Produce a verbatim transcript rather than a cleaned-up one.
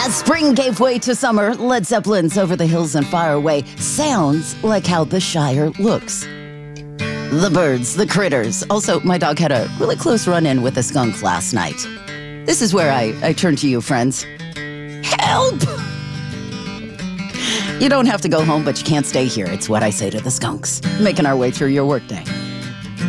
As spring gave way to summer, Led Zeppelin's Over the Hills and Far Away sounds like how the Shire looks. The birds, the critters. Also, my dog had a really close run-in with a skunk last night. This is where I, I turn to you, friends. Help! You don't have to go home, but you can't stay here. It's what I say to the skunks, making our way through your workday.